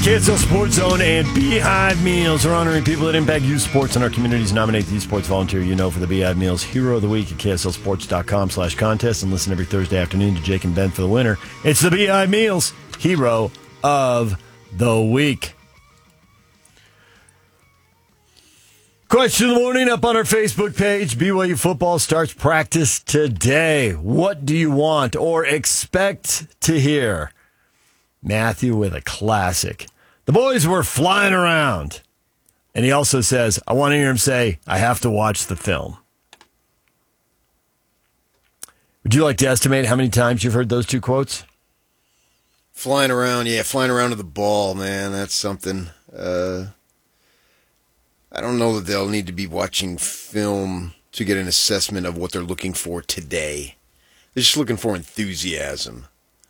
KSL Sports Zone and Beehive Meals are honoring people that impact youth sports in our communities. Nominate the youth sports volunteer you know for the Beehive Meals Hero of the Week at KSLSports.com/contest and listen every Thursday afternoon to Jake and Ben for the winner. It's the Beehive Meals Hero of the Week. Question of the morning up on our Facebook page. BYU football starts practice today. What do you want or expect to hear? Matthew with a classic. The boys were flying around. And he also says, I want to hear him say, I have to watch the film. Would you like to estimate how many times you've heard those two quotes? Flying around to the ball, man. That's something. I don't know that they'll need to be watching film to get an assessment of what they're looking for today. They're just looking for enthusiasm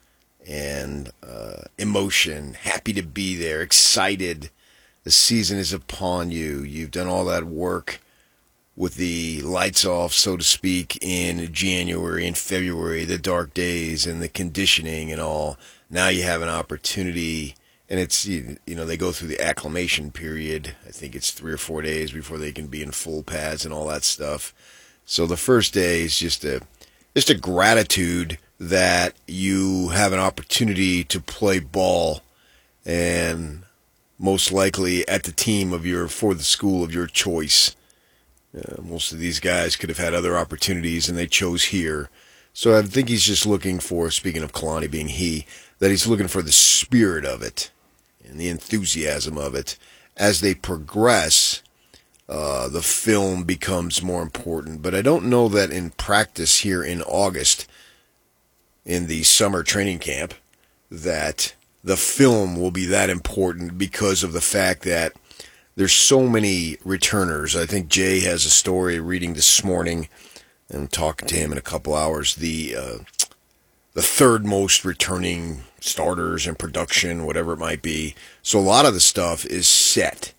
and emotion, happy to be there, excited. The season is upon you. You've done all that work with the lights off, so to speak, in January and February, the dark days and the conditioning and all. Now you have an opportunity. And it's, they go through the acclimation period. I think it's 3 or 4 days before they can be in full pads and all that stuff. So the first day is just a gratitude that you have an opportunity to play ball, and most likely at the team for the school of your choice. Most of these guys could have had other opportunities, and they chose here. So I think he's just looking for, speaking of Kalani being he, that he's looking for the spirit of it and the enthusiasm of it. As they progress, the film becomes more important. But I don't know that in practice here in August, in the summer training camp, that the film will be that important because of the fact that there's so many returners. I think Jay has a story reading this morning, and talking to him in a couple hours, the third most returning starters in production, whatever it might be. So a lot of the stuff is set.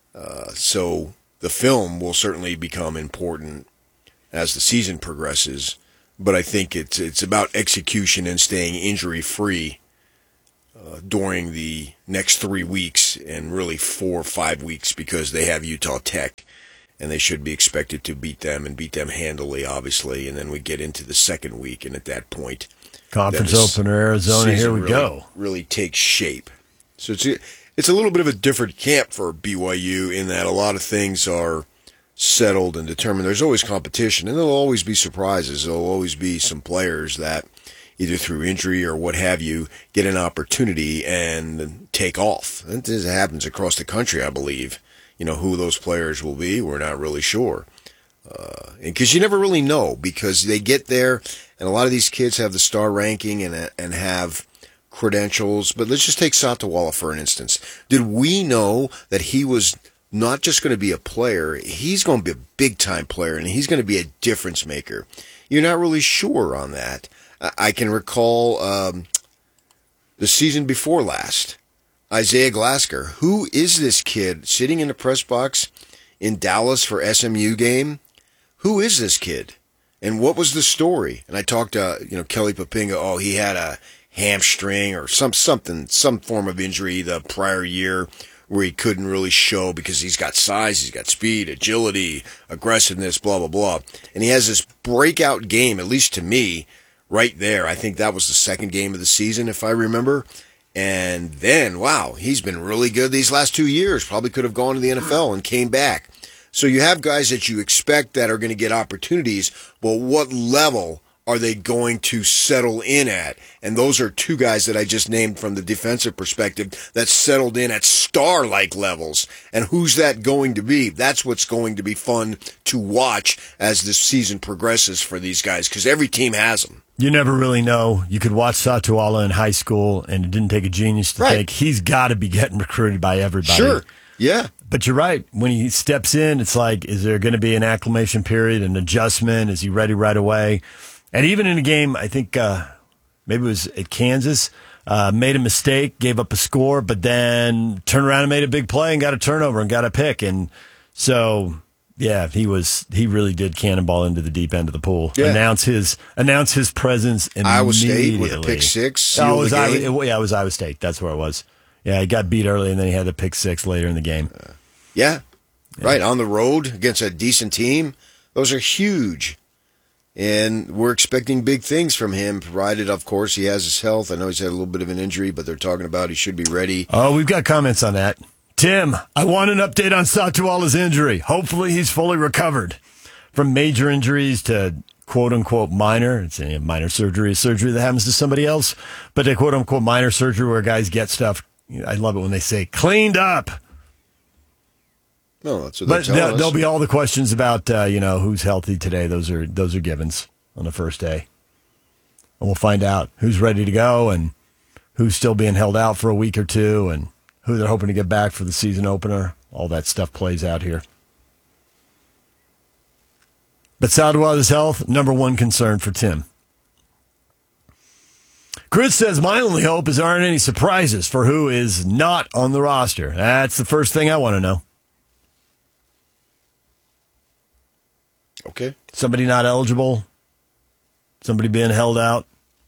So the film will certainly become important as the season progresses. But I think it's about execution and staying injury-free during the next 3 weeks and really 4 or 5 weeks, because they have Utah Tech. And they should be expected to beat them and beat them handily, obviously. And then we get into the second week, and at that point, conference opener, Arizona, here we go. Really takes shape. So it's a little bit of a different camp for BYU in that a lot of things are settled and determined. There's always competition, and there'll always be surprises. There'll always be some players that, either through injury or what have you, get an opportunity and take off. And this happens across the country, I believe. Who those players will be, we're not really sure. Because you never really know, because they get there, and a lot of these kids have the star ranking and have credentials. But let's just take Satawala for an instance. Did we know that he was not just going to be a player, he's going to be a big-time player, and he's going to be a difference maker? You're not really sure on that. I can recall the season before last, Isaiah Glasker. Who is this kid sitting in the press box in Dallas for SMU game? Who is this kid? And what was the story? And I talked to Kelly Papinga. Oh, he had a hamstring or some form of injury the prior year where he couldn't really show because he's got size, he's got speed, agility, aggressiveness, blah, blah, blah. And he has this breakout game, at least to me, right there. I think that was the second game of the season, if I remember. And then, wow, he's been really good these last 2 years. Probably could have gone to the NFL and came back. So you have guys that you expect that are going to get opportunities, but what level are they going to settle in at? And those are two guys that I just named from the defensive perspective that settled in at star-like levels. And who's that going to be? That's what's going to be fun to watch as this season progresses for these guys, because every team has them. You never really know. You could watch Satawala in high school, and it didn't take a genius to think he's got to be getting recruited by everybody. Sure, yeah. But you're right. When he steps in, it's like, is there going to be an acclimation period, an adjustment? Is he ready right away? And even in a game, I think maybe it was at Kansas, made a mistake, gave up a score, but then turned around and made a big play and got a turnover and got a pick. And so, yeah, he really did cannonball into the deep end of the pool. Yeah. Announce his presence immediately. Iowa State with a pick six. It was Iowa State. That's where it was. Yeah, he got beat early, and then he had the pick six later in the game. Yeah, right. On the road against a decent team, those are huge. And we're expecting big things from him, provided, of course, he has his health. I know he's had a little bit of an injury, but they're talking about he should be ready. Oh, we've got comments on that. Tim, I want an update on Satuala's injury. Hopefully he's fully recovered from major injuries to quote-unquote minor. It's a minor surgery, a surgery that happens to somebody else. But a quote-unquote minor surgery where guys get stuff, I love it when they say, cleaned up. No, that's what But they're telling there'll us. be all the questions about, who's healthy today. Those are givens on the first day. And we'll find out who's ready to go and who's still being held out for a week or two and who they're hoping to get back for the season opener. All that stuff plays out here. But Sadwala's health, number one concern for Tim. Chris says, my only hope is there aren't any surprises for who is not on the roster. That's the first thing I want to know. Okay. Somebody not eligible. Somebody being held out.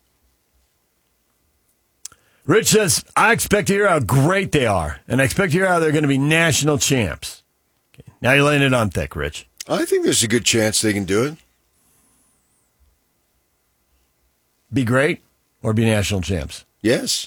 Rich says, I expect to hear how great they are, and I expect to hear how they're going to be national champs. Okay. Now you're laying it on thick, Rich. I think there's a good chance they can do it. Be great or be national champs? Yes.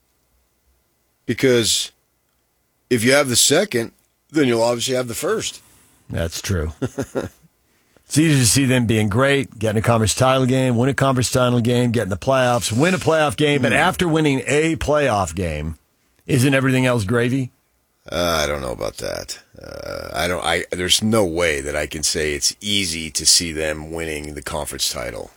Because if you have the second, then you'll obviously have the first. That's true. It's easy to see them being great, getting a conference title game, win a conference title game, get in the playoffs, win a playoff game, but after winning a playoff game, isn't everything else gravy? I don't know about that. There's no way that I can say it's easy to see them winning the conference title.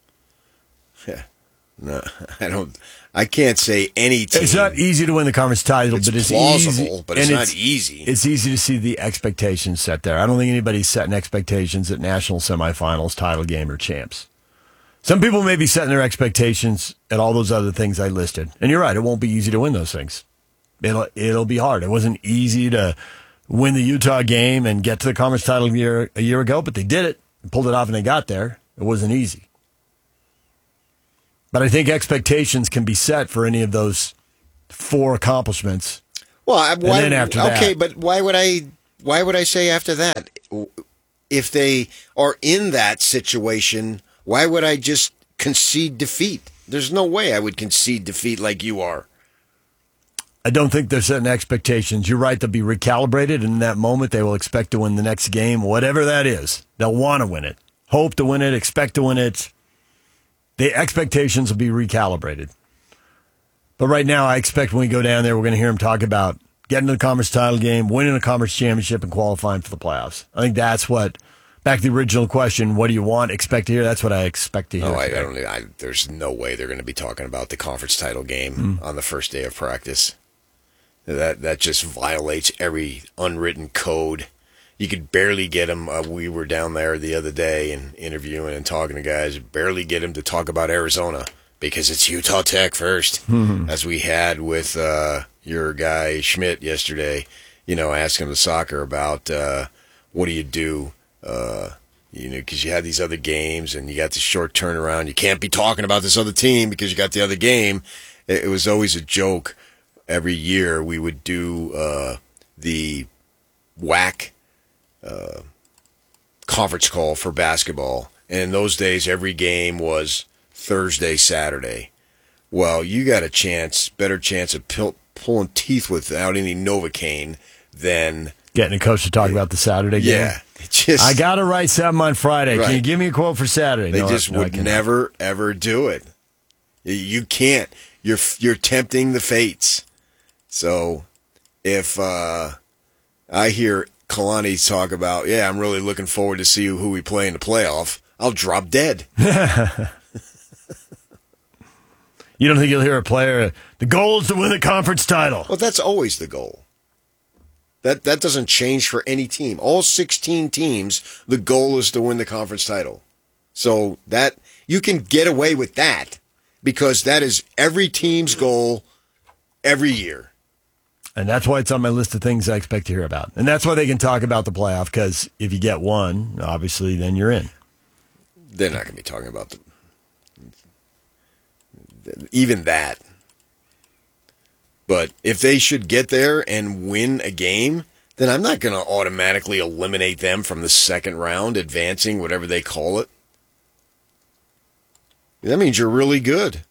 No, I can't say any team. It's not easy to win the conference title, but it's plausible, easy. but it's and not easy. It's easy to see the expectations set there. I don't think anybody's setting expectations at national semifinals, title game, or champs. Some people may be setting their expectations at all those other things I listed. And you're right, it won't be easy to win those things. It'll be hard. It wasn't easy to win the Utah game and get to the conference title a year ago, but they did it. They pulled it off and they got there. It wasn't easy. But I think expectations can be set for any of those four accomplishments. Well, and then after that, okay, but why would I say after that? If they are in that situation, why would I just concede defeat? There's no way I would concede defeat like you are. I don't think they're setting expectations. You're right, they'll be recalibrated, and in that moment they will expect to win the next game, whatever that is. They'll want to win it, hope to win it, expect to win it. The expectations will be recalibrated. But right now, I expect when we go down there, we're going to hear him talk about getting to the conference title game, winning a conference championship, and qualifying for the playoffs. I think that's what, back to the original question, what do you want, expect to hear? That's what I expect to hear. Oh, there's no way they're going to be talking about the conference title game on the first day of practice. That just violates every unwritten code. You could barely get him. We were down there the other day and interviewing and talking to guys. Barely get him to talk about Arizona because it's Utah Tech first, as we had with your guy Schmidt yesterday. Asking the soccer about what do you do, because you had these other games and you got this short turnaround. You can't be talking about this other team because you got the other game. It was always a joke. Every year we would do the WAC conference call for basketball. And in those days, every game was Thursday, Saturday. Well, you got a better chance of pulling teeth without any Novocaine than getting a coach to talk about the Saturday game. Yeah. I got to write something on Friday. Right. Can you give me a quote for Saturday? They would never, ever do it. You can't. You're tempting the fates. So if I hear Kalani talk about, I'm really looking forward to see who we play in the playoff, I'll drop dead. You don't think you'll hear a player, the goal is to win the conference title? Well, that's always the goal. That doesn't change for any team. All 16 teams, the goal is to win the conference title. So that you can get away with that because that is every team's goal every year. And that's why it's on my list of things I expect to hear about. And that's why they can talk about the playoff, because if you get one, obviously, then you're in. They're not going to be talking about even that. But if they should get there and win a game, then I'm not going to automatically eliminate them from the second round, advancing, whatever they call it. That means you're really good.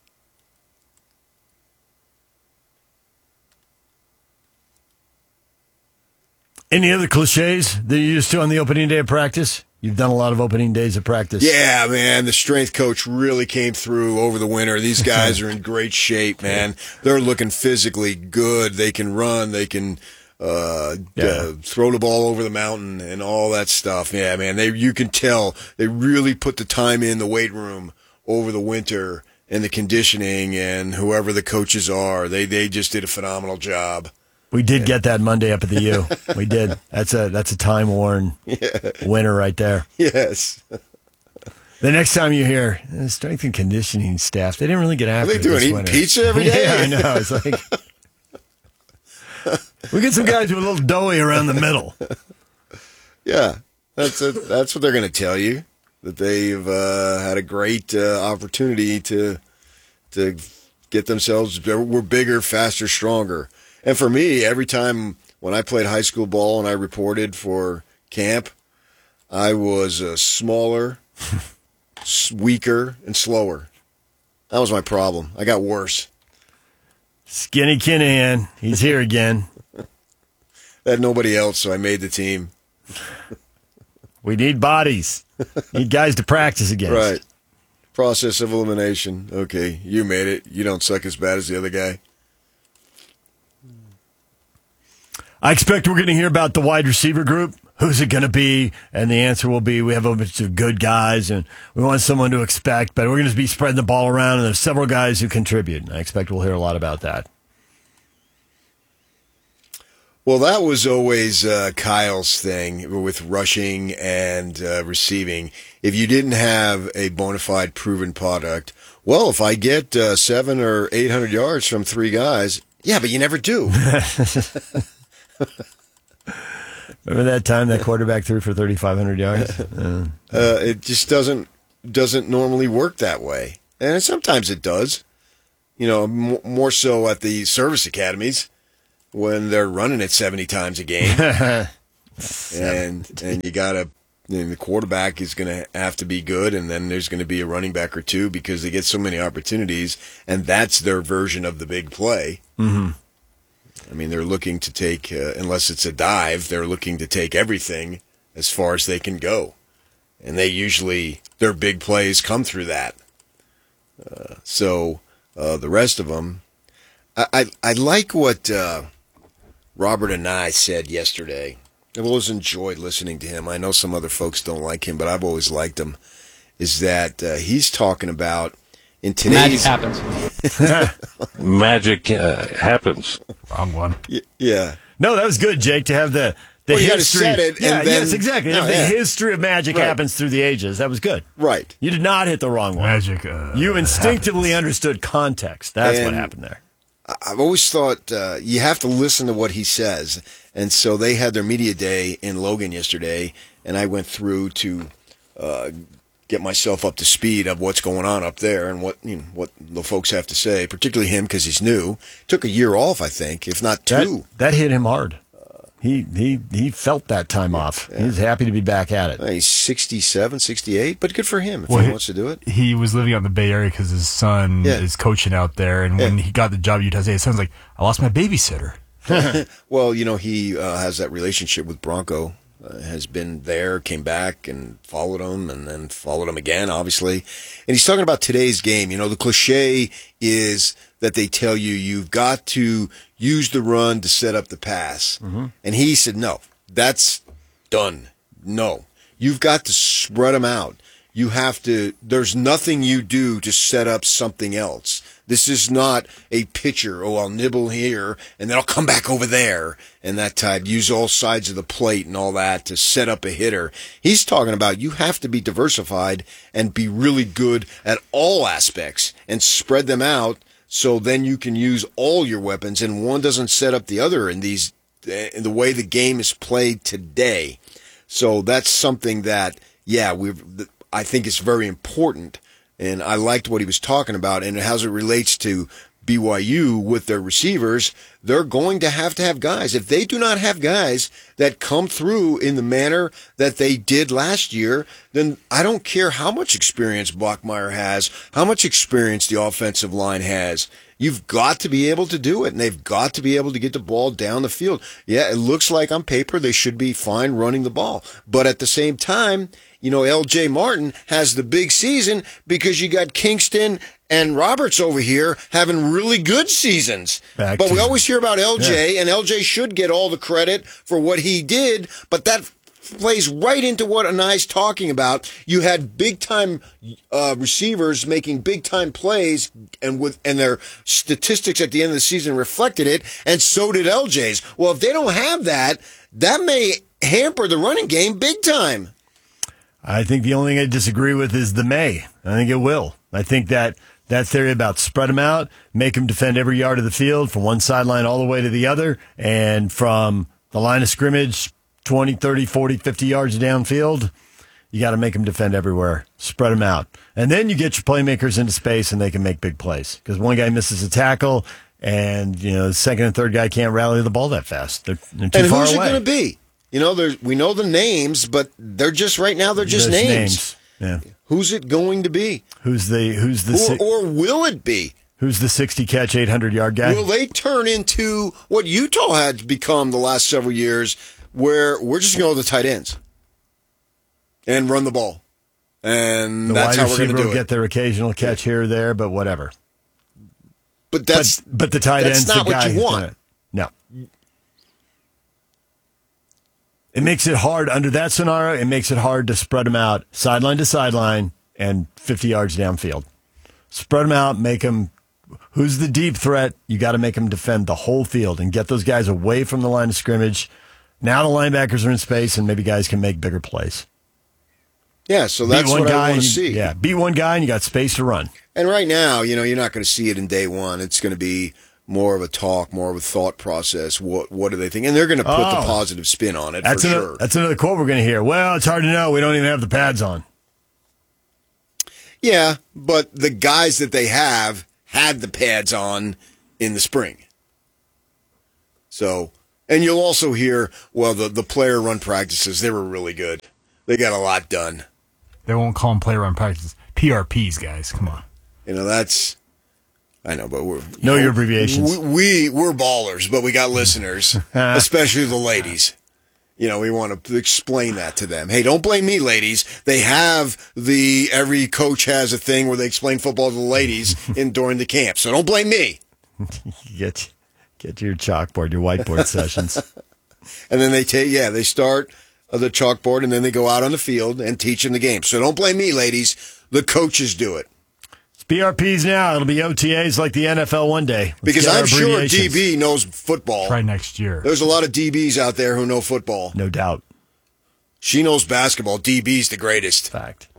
Any other cliches that you used to on the opening day of practice? You've done a lot of opening days of practice. Yeah, man, the strength coach really came through over the winter. These guys are in great shape, man. They're looking physically good. They can run. They can throw the ball over the mountain and all that stuff. Yeah, man, you can tell they really put the time in the weight room over the winter and the conditioning, and whoever the coaches are, they just did a phenomenal job. We did get that Monday up at the U. We did. That's a time-worn winner right there. Yes. The next time you hear strength and conditioning staff, they didn't really get after it. Are they doing eating pizza every day? Yeah, I know. It's like we get some guys who are a little doughy around the middle. Yeah, that's what they're going to tell you, that they've had a great opportunity to get themselves. We're bigger, faster, stronger. And for me, every time when I played high school ball and I reported for camp, I was smaller, weaker, and slower. That was my problem. I got worse. Skinny Kinahan, he's here again. I had nobody else, so I made the team. We need bodies. Need guys to practice against. Right. Process of elimination. Okay, you made it. You don't suck as bad as the other guy. I expect we're going to hear about the wide receiver group. Who's it going to be? And the answer will be we have a bunch of good guys, and we want someone to expect, but we're going to be spreading the ball around, and there's several guys who contribute. And I expect we'll hear a lot about that. Well, that was always Kyle's thing with rushing and receiving. If you didn't have a bona fide proven product, well, if I get 700 or 800 yards from three guys, yeah, but you never do. Remember that time that quarterback threw for 3,500 yards? It just doesn't normally work that way, and sometimes it does. You know, more so at the service academies when they're running it 70 times a game, and you gotta. The quarterback is going to have to be good, and then there's going to be a running back or two because they get so many opportunities, and that's their version of the big play. Mm-hmm. I mean, they're looking to take, unless it's a dive, they're looking to take everything as far as they can go. And their big plays come through that. So the rest of them, I like what Robert and I said yesterday. I've always enjoyed listening to him. I know some other folks don't like him, but I've always liked him. Is that he's talking about in today's... Magic happens. Magic happens. Wrong one. Yeah. No, that was good, Jake, to have the history. Said it, yeah, and then, yes, exactly. The history of magic happens through the ages. That was good. Right. You did not hit the wrong one. Magic. You instinctively understood context. That's what happened there. I've always thought you have to listen to what he says. And so they had their media day in Logan yesterday, and I went through to get myself up to speed of what's going on up there and what the folks have to say, particularly him because he's new. Took a year off, I think, if not two. That hit him hard. He felt that time off. Yeah. He's happy to be back at it. He's 67, 68, but good for him if he wants to do it. He was living out in the Bay Area because his son is coaching out there, and when he got the job at Utah State, his son's like, I lost my babysitter. Well, he has that relationship with Bronco. Has been there, came back and followed him, and then followed him again, obviously. And he's talking about today's game. The cliche is that they tell you you've got to use the run to set up the pass. Mm-hmm. And he said, no, that's done. No, you've got to spread them out. You have to, there's nothing you do to set up something else. This is not a pitcher, I'll nibble here, and then I'll come back over there, and that type. Use all sides of the plate and all that to set up a hitter. He's talking about you have to be diversified and be really good at all aspects and spread them out so then you can use all your weapons, and one doesn't set up the other in the way the game is played today. So that's something that, I think is very important. And I liked what he was talking about, and how it relates to BYU with their receivers, they're going to have guys. If they do not have guys that come through in the manner that they did last year, then I don't care how much experience Bachmeier has, how much experience the offensive line has. You've got to be able to do it, and they've got to be able to get the ball down the field. Yeah, it looks like on paper they should be fine running the ball. But at the same time, L.J. Martin has the big season because you got Kingston and Roberts over here having really good seasons. But we always hear about L.J., and L.J. should get all the credit for what he did, but that plays right into what Anai's talking about. You had big-time receivers making big-time plays, and their statistics at the end of the season reflected it, and so did LJ's. Well, if they don't have that, that may hamper the running game big time. I think the only thing I disagree with is the may. I think it will. I think that theory about spread them out, make them defend every yard of the field from one sideline all the way to the other, and from the line of scrimmage 20, 30, 40, 50 yards downfield, you got to make them defend everywhere. Spread them out. And then you get your playmakers into space and they can make big plays. Because one guy misses a tackle and, the second and third guy can't rally the ball that fast. They're too and far away. And who's it going to be? We know the names, but they're just right now, they're just names. Yeah. Who's it going to be? Who's the or will it be? Who's the 60-catch, 800-yard guy? Will they turn into what Utah had become the last several years, where we're just going to go to the tight ends and run the ball, and that's how we're going to do it. Will get their occasional catch here or there, but whatever. But the tight end's not the guy what you want. No. It makes it hard under that scenario. It makes it hard to spread them out sideline to sideline and 50 yards downfield. Spread them out, make them. Who's the deep threat? You got to make them defend the whole field and get those guys away from the line of scrimmage. Now the linebackers are in space, and maybe guys can make bigger plays. Yeah, so that's what I want to see. Yeah, beat one guy, and you got space to run. And right now, you're not going to see it in day one. It's going to be more of a talk, more of a thought process. What do they think? And they're going to put the positive spin on it, for sure. That's another quote we're going to hear. Well, it's hard to know. We don't even have the pads on. Yeah, but the guys that they have had the pads on in the spring. So... And you'll also hear, well, the player run practices, they were really good. They got a lot done. They won't call them player run practices. PRPs, guys. Come on. I know, but we're... Your abbreviations. We're ballers, but we got listeners, especially the ladies. We want to explain that to them. Hey, don't blame me, ladies. They have every coach has a thing where they explain football to the ladies during the camp. So don't blame me. Get to your chalkboard, your whiteboard sessions. And then they start the chalkboard, and then they go out on the field and teach them the game. So don't blame me, ladies. The coaches do it. It's BRPs now. It'll be OTAs like the NFL one day. Because I'm sure DB knows football. Try next year. There's a lot of DBs out there who know football. No doubt. She knows basketball. DB's the greatest. Fact.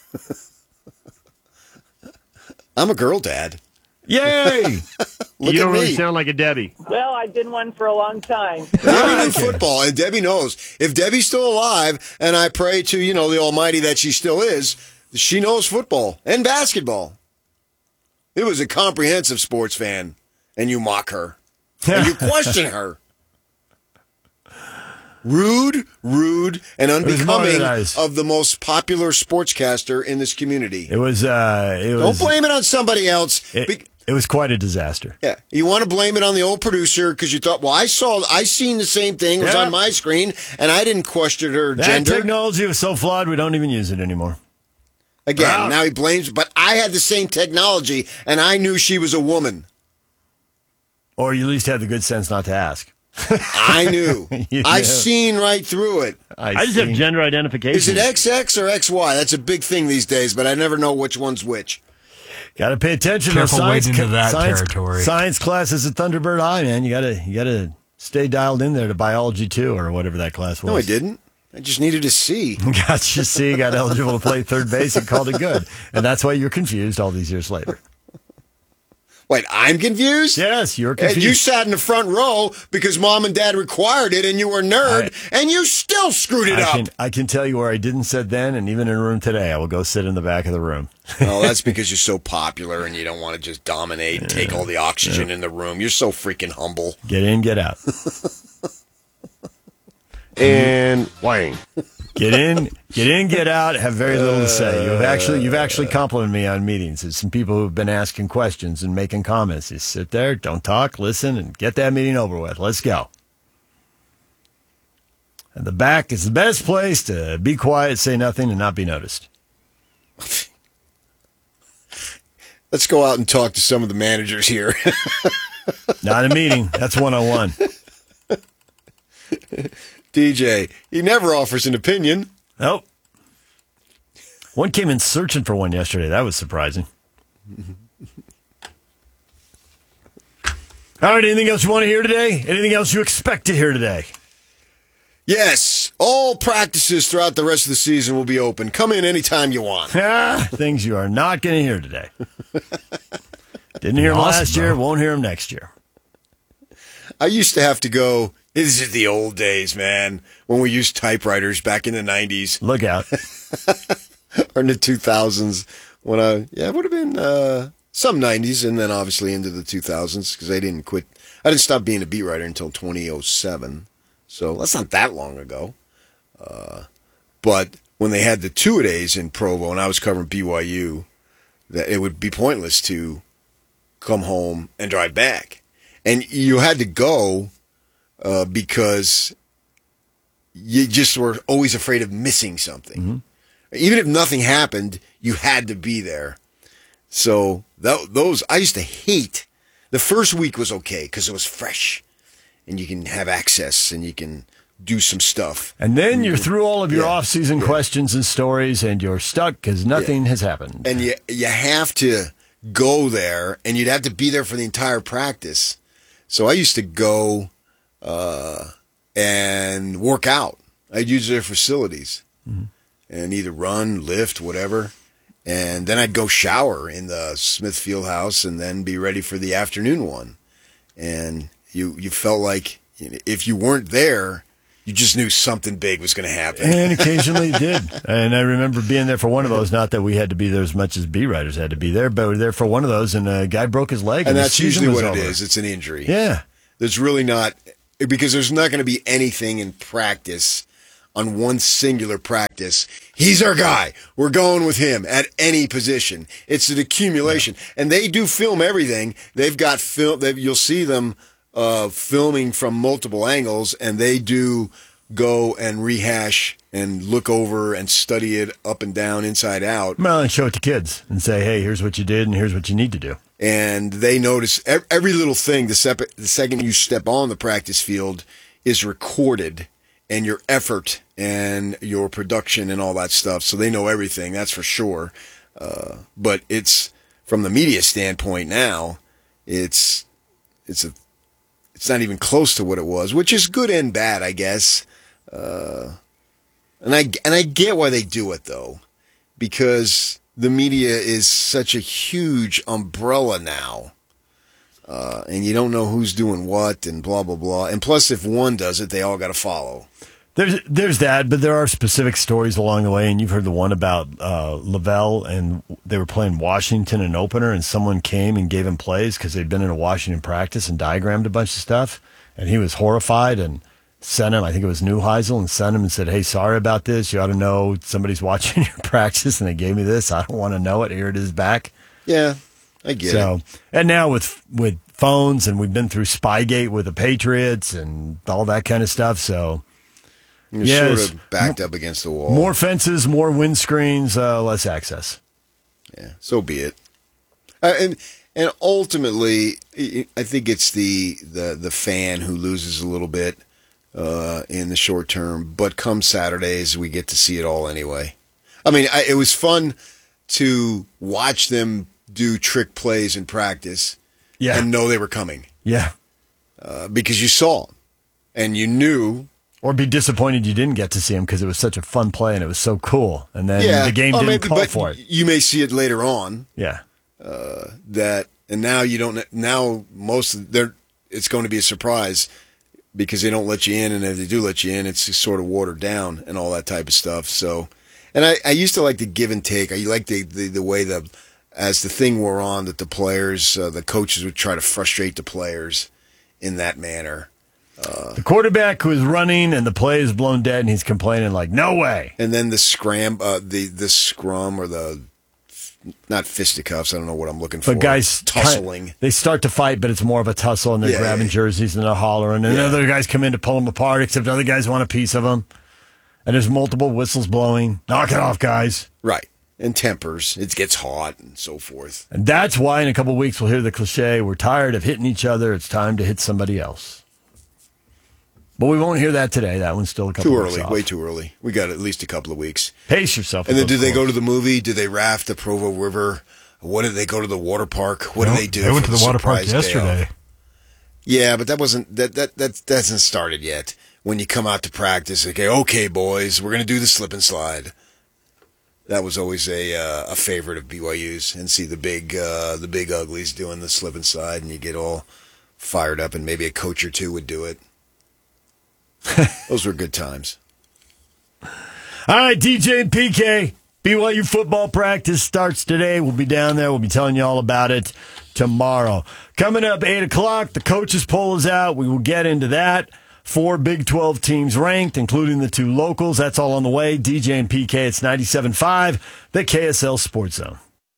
I'm a girl dad. Yay! Look you at don't me. really sound like a Debbie. Well, I've been one for a long time. Debbie knew football, and Debbie knows. If Debbie's still alive, and I pray to, the Almighty that she still is, she knows football and basketball. It was a comprehensive sports fan, and you mock her. And you question her. Rude, and unbecoming of the most popular sportscaster in this community. It was. Don't blame it on somebody else. It was quite a disaster. Yeah, you want to blame it on the old producer because you thought, well, I seen the same thing. It was on my screen, and I didn't question her gender. That technology was so flawed, we don't even use it anymore. Again, now he blames, but I had the same technology, and I knew she was a woman. Or you at least had the good sense not to ask. I knew. I've seen right through it. I just have gender identification. Is it XX or XY? That's a big thing these days, but I never know which one's which. Got to pay attention. Careful wading into that territory. Science classes at Thunderbird High, man. You gotta stay dialed in there to biology 2 or whatever that class was. No, I didn't. I just needed a C. Got your C, got eligible to play third base, and called it good. And that's why you're confused all these years later. Wait, I'm confused? Yes, you're confused. And you sat in the front row because mom and dad required it and you were a nerd and you still screwed it up. I can tell you where I didn't sit then, and even in a room today, I will go sit in the back of the room. Oh, that's because you're so popular and you don't want to just dominate and take all the oxygen in the room. You're so freaking humble. Get in, get out. And Wang. Get in, get out, have very little to say. You've actually complimented me on meetings. There's some people who've been asking questions and making comments. You sit there, don't talk, listen, and get that meeting over with. Let's go. And the back is the best place to be quiet, say nothing, and not be noticed. Let's go out and talk to some of the managers here. Not a meeting. That's one-on-one. DJ, he never offers an opinion. Nope. One came in searching for one yesterday. That was surprising. All right, anything else you want to hear today? Anything else you expect to hear today? Yes, all practices throughout the rest of the season will be open. Come in anytime you want. Things you are not going to hear today. Didn't hear them last year, won't hear them next year. I used to have to go, this is the old days, man, when we used typewriters back in the 90s. Look out. Or in the 2000s. It would have been some 90s and then obviously into the 2000s because I didn't stop being a beat writer until 2007. So that's not that long ago. But when they had the two-a-days in Provo and I was covering BYU, that it would be pointless to come home and drive back. And you had to go because you just were always afraid of missing something. Mm-hmm. Even if nothing happened, you had to be there. So those I used to hate. The first week was okay because it was fresh. And you can have access and you can do some stuff. And then you're through all of your off-season questions and stories and you're stuck because nothing has happened. And you have to go there and you'd have to be there for the entire practice. So I used to go and work out. I'd use their facilities and either run, lift, whatever. And then I'd go shower in the Smith Fieldhouse and then be ready for the afternoon one. And you felt like if you weren't there, you just knew something big was going to happen. And occasionally it did. And I remember being there for one of those, not that we had to be there as much as B writers had to be there, but we were there for one of those, and a guy broke his leg. And that's usually what it is. It's an injury. Yeah. There's really not, because there's not going to be anything in practice on one singular practice. He's our guy. We're going with him at any position. It's an accumulation. Yeah. And they do film everything. They've got film. You'll see them filming from multiple angles, and they do go and rehash and look over and study it up and down, inside out. Well, and show it to kids and say, hey, here's what you did and here's what you need to do. And they notice every little thing. The second you step on the practice field is recorded, and your effort and your production and all that stuff. So they know everything, that's for sure. But it's, from the media standpoint now, it's not even close to what it was, which is good and bad, I guess. And I get why they do it, though, because the media is such a huge umbrella now, and you don't know who's doing what and blah, blah, blah. And plus, if one does it, they all got to follow. There's that, but there are specific stories along the way, and you've heard the one about Lavelle, and they were playing Washington in an opener, and someone came and gave him plays because they'd been in a Washington practice and diagrammed a bunch of stuff, and he was horrified and sent him, I think it was Neuheisel, and sent him and said, hey, sorry about this. You ought to know somebody's watching your practice, and they gave me this. I don't want to know it. Here it is back. Yeah, I get it. And now with phones, and we've been through Spygate with the Patriots and all that kind of stuff, so... You're sort of backed up against the wall. More fences, more windscreens, less access. Yeah, so be it. And ultimately, I think it's the fan who loses a little bit in the short term. But come Saturdays, we get to see it all anyway. I mean, it was fun to watch them do trick plays in practice and know they were coming. Yeah. Because you saw them and you knew... Or be disappointed you didn't get to see him because it was such a fun play and it was so cool. And then the game didn't call for it. You may see it later on. Yeah. That And now you don't. Now it's going to be a surprise because they don't let you in, and if they do let you in, it's just sort of watered down and all that type of stuff. So, and I used to like the give and take. I like the way as the thing wore on that the players, the coaches would try to frustrate the players in that manner. The quarterback who is running and the play is blown dead and he's complaining like, no way. And then the scrum or the, not fisticuffs, I don't know what I'm looking for. But guys tussling. They start to fight, but it's more of a tussle and they're grabbing jerseys and they're hollering. And other guys come in to pull them apart, except other guys want a piece of them. And there's multiple whistles blowing. Knock it off, guys. Right. And tempers. It gets hot and so forth. And that's why in a couple of weeks we'll hear the cliche, we're tired of hitting each other. It's time to hit somebody else. But we won't hear that today. That one's still a couple of weeks off. Way too early. We got at least a couple of weeks. Pace yourself. And then did they go to the movie? Did they raft the Provo River? What did they go to the water park? What did they do? They went to the water park yesterday. Yeah, but that hasn't started yet. When you come out to practice, okay, boys, we're going to do the slip and slide. That was always a favorite of BYU's, and see the big uglies doing the slip and slide, and you get all fired up, and maybe a coach or two would do it. Those were good times. All right, DJ and PK, BYU football practice starts today. We'll be down there. We'll be telling you all about it tomorrow. Coming up 8 o'clock, the coaches poll is out. We will get into that. 4 Big 12 teams ranked, including the 2 locals. That's all on the way. DJ and PK, it's 97.5, the KSL Sports Zone.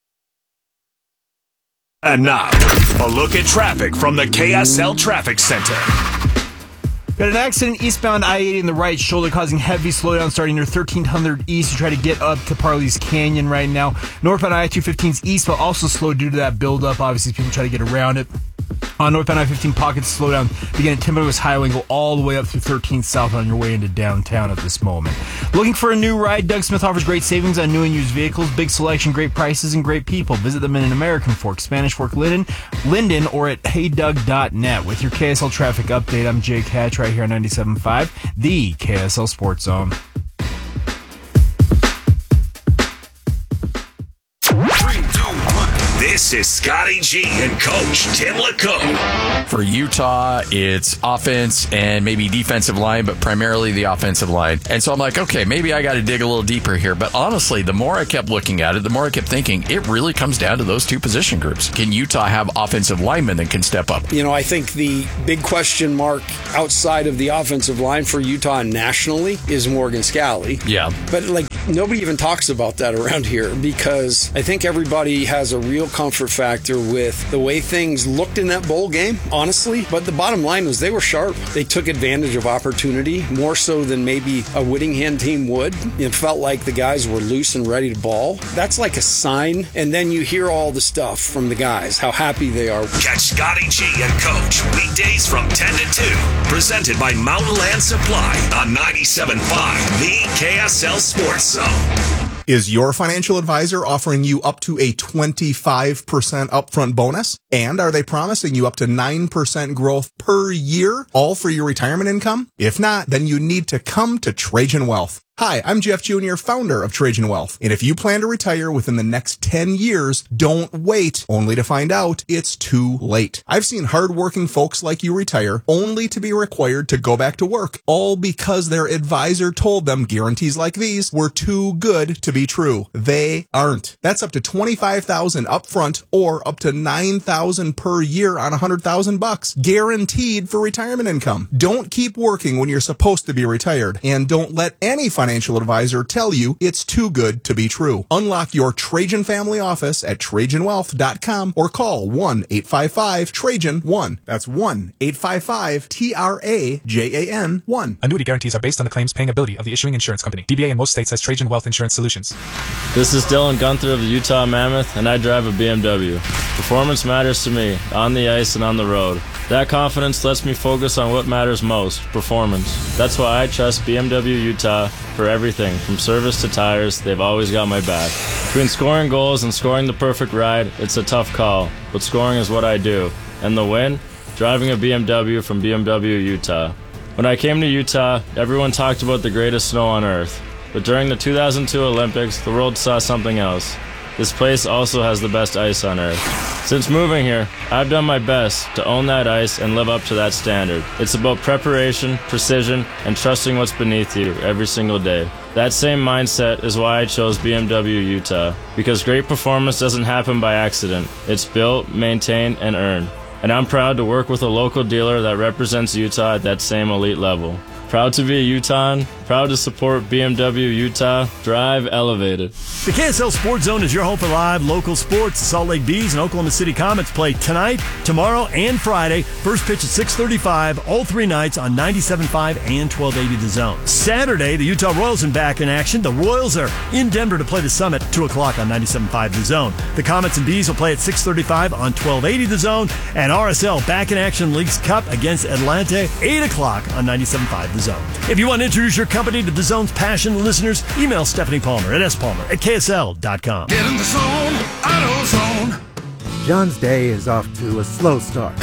And now, a look at traffic from the KSL Traffic Center. Got an accident eastbound I-80 in the right shoulder causing heavy slowdown starting near 1300 East. You try to get up to Parley's Canyon right now. Northbound I-215's eastbound also slowed due to that buildup. Obviously, people try to get around it. On northbound I-15, pockets slow down. Begin at Timberwest Highway and go all the way up through 13th South on your way into downtown at this moment. Looking for a new ride? Doug Smith offers great savings on new and used vehicles, big selection, great prices, and great people. Visit them in American Fork, Spanish Fork, Linden, or at heydoug.net. With your KSL traffic update, I'm Jake Hatch right here on 97.5, the KSL Sports Zone. This is Scotty G and Coach Tim LeCoe. For Utah, it's offense and maybe defensive line, but primarily the offensive line. And so I'm like, okay, maybe I got to dig a little deeper here. But honestly, the more I kept looking at it, the more I kept thinking, it really comes down to those 2 position groups. Can Utah have offensive linemen that can step up? You know, I think the big question mark outside of the offensive line for Utah nationally is Morgan Scalley. Yeah. But, nobody even talks about that around here because I think everybody has a real comfort factor with the way things looked in that bowl game, honestly. But the bottom line was they were sharp. They took advantage of opportunity more so than maybe a Whittingham team would. It felt like the guys were loose and ready to ball. That's like a sign. And then you hear all the stuff from the guys, how happy they are. Catch Scotty G and Coach weekdays from 10 to 2. Presented by Mountain Land Supply on 97.5, the KSL Sports Zone. Is your financial advisor offering you up to a 25% upfront bonus? And are they promising you up to 9% growth per year, all for your retirement income? If not, then you need to come to Trajan Wealth. Hi, I'm Jeff Jr., founder of Trajan Wealth. And if you plan to retire within the next 10 years, don't wait only to find out it's too late. I've seen hardworking folks like you retire only to be required to go back to work, all because their advisor told them guarantees like these were too good to be true. They aren't. That's up to $25,000 upfront or up to $9,000 per year on $100,000, guaranteed for retirement income. Don't keep working when you're supposed to be retired, and don't let any financial advisor tell you it's too good to be true. Unlock your Trajan family office at TrajanWealth.com or call 1-855-TRAJAN-1. That's 1-855-TRAJAN-1. Annuity guarantees are based on the claims paying ability of the issuing insurance company. DBA in most states has Trajan Wealth Insurance Solutions. This is Dylan Gunther of the Utah Mammoth, and I drive a BMW. Performance matters to me, on the ice and on the road. That confidence lets me focus on what matters most, performance. That's why I trust BMW Utah for everything, from service to tires. They've always got my back. Between scoring goals and scoring the perfect ride, it's a tough call, but scoring is what I do. And the win? Driving a BMW from BMW Utah. When I came to Utah, everyone talked about the greatest snow on earth. But during the 2002 Olympics, the world saw something else. This place also has the best ice on earth. Since moving here, I've done my best to own that ice and live up to that standard. It's about preparation, precision, and trusting what's beneath you every single day. That same mindset is why I chose BMW Utah, because great performance doesn't happen by accident. It's built, maintained, and earned. And I'm proud to work with a local dealer that represents Utah at that same elite level. Proud to be a Utahn, proud to support BMW Utah. Drive elevated. The KSL Sports Zone is your home for live local sports. The Salt Lake Bees and Oklahoma City Comets play tonight, tomorrow, and Friday. First pitch at 6:35, all 3 nights on 97.5 and 1280 The Zone. Saturday, the Utah Royals are back in action. The Royals are in Denver to play the Summit, 2 o'clock on 97.5 The Zone. The Comets and Bees will play at 6:35 on 1280 The Zone. And RSL back in action Leagues Cup against Atlanta, 8 o'clock on 97.5 The Zone. If you want to introduce your company to The Zone's passion listeners, email Stephanie Palmer at spalmer@ksl.com. Get in the zone, AutoZone. John's day is off to a slow start.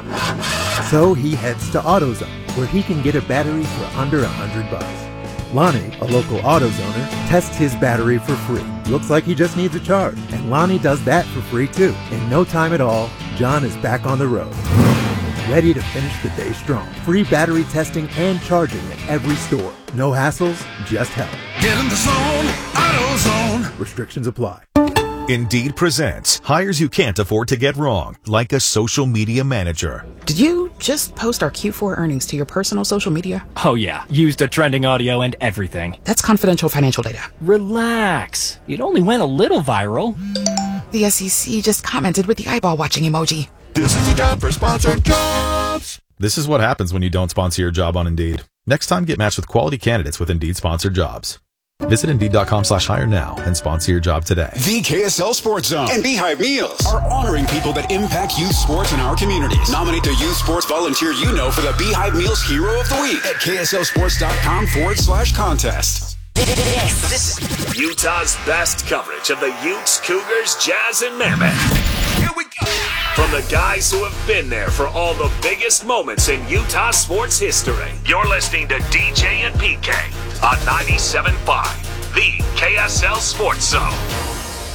So he heads to AutoZone, where he can get a battery for under $100. Lonnie, a local AutoZoner, tests his battery for free. Looks like he just needs a charge, and Lonnie does that for free too. In no time at all, John is back on the road, ready to finish the day strong. Free battery testing and charging at every store. No hassles, just help. Get in the zone, AutoZone. Restrictions apply. Indeed presents hires you can't afford to get wrong, like a social media manager. Did you just post our Q4 earnings to your personal social media? Oh yeah, used the trending audio and everything. That's confidential financial data. Relax. It only went a little viral. The SEC just commented with the eyeball watching emoji. This is the time for sponsored jobs. This is what happens when you don't sponsor your job on Indeed. Next time, get matched with quality candidates with Indeed sponsored jobs. Visit Indeed.com/hire now and sponsor your job today. The KSL Sports Zone and Beehive Meals are honoring people that impact youth sports in our communities. Nominate the youth sports volunteer you know for the Beehive Meals Hero of the Week at KSLSports.com/contest. This is Utah's best coverage of the Utes, Cougars, Jazz, and Mammoth. Here we go. From the guys who have been there for all the biggest moments in Utah sports history. You're listening to DJ and PK on 97.5, the KSL Sports Zone.